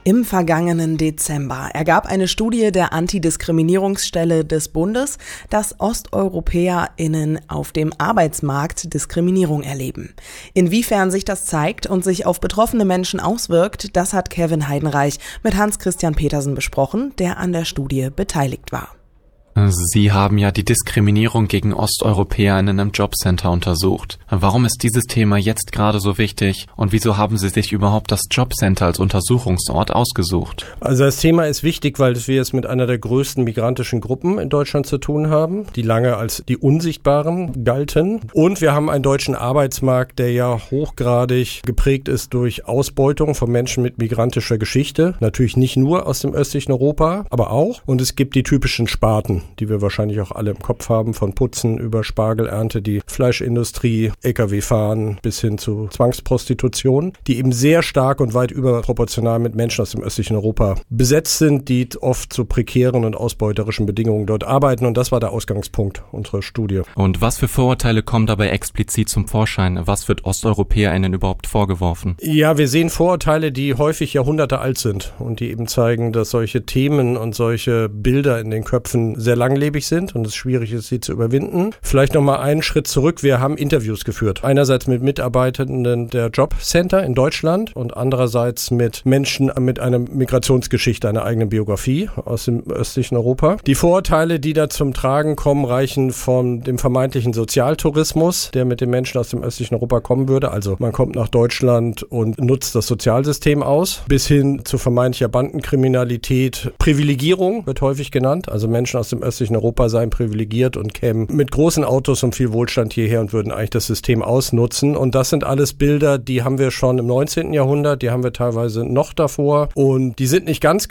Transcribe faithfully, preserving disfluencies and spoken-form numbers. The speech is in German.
Im vergangenen Dezember ergab eine Studie der Antidiskriminierungsstelle des Bundes, dass OsteuropäerInnen auf dem Arbeitsmarkt Diskriminierung erleben. Inwiefern sich das zeigt und sich auf betroffene Menschen auswirkt, das hat Kevin Heidenreich mit Hans-Christian Petersen besprochen, der an der Studie beteiligt war. Sie haben ja die Diskriminierung gegen OsteuropäerInnen im Jobcenter untersucht. Warum ist dieses Thema jetzt gerade so wichtig und wieso haben Sie sich überhaupt das Jobcenter als Untersuchungsort ausgesucht? Also das Thema ist wichtig, weil wir es mit einer der größten migrantischen Gruppen in Deutschland zu tun haben, die lange als die Unsichtbaren galten. Und wir haben einen deutschen Arbeitsmarkt, der ja hochgradig geprägt ist durch Ausbeutung von Menschen mit migrantischer Geschichte. Natürlich nicht nur aus dem östlichen Europa, aber auch. Und es gibt die typischen Sparten, die wir wahrscheinlich auch alle im Kopf haben, von Putzen über Spargelernte, die Fleischindustrie, L K W-Fahren bis hin zu Zwangsprostitution, die eben sehr stark und weit überproportional mit Menschen aus dem östlichen Europa besetzt sind, die oft zu prekären und ausbeuterischen Bedingungen dort arbeiten. Und das war der Ausgangspunkt unserer Studie. Und was für Vorurteile kommen dabei explizit zum Vorschein? Was wird OsteuropäerInnen überhaupt vorgeworfen? Ja, wir sehen Vorurteile, die häufig Jahrhunderte alt sind und die eben zeigen, dass solche Themen und solche Bilder in den Köpfen sehr langlebig sind und es schwierig ist, sie zu überwinden. Vielleicht nochmal einen Schritt zurück. Wir haben Interviews geführt. Einerseits mit Mitarbeitenden der Jobcenter in Deutschland und andererseits mit Menschen mit einer Migrationsgeschichte, einer eigenen Biografie aus dem östlichen Europa. Die Vorurteile, die da zum Tragen kommen, reichen von dem vermeintlichen Sozialtourismus, der mit den Menschen aus dem östlichen Europa kommen würde. Also man kommt nach Deutschland und nutzt das Sozialsystem aus, bis hin zu vermeintlicher Bandenkriminalität. Privilegierung wird häufig genannt. Also Menschen aus dem östlichen Europa seien privilegiert und kämen mit großen Autos und viel Wohlstand hierher und würden eigentlich das System ausnutzen. Und das sind alles Bilder, die haben wir schon im neunzehnten Jahrhundert, die haben wir teilweise noch davor. Und die sind nicht ganz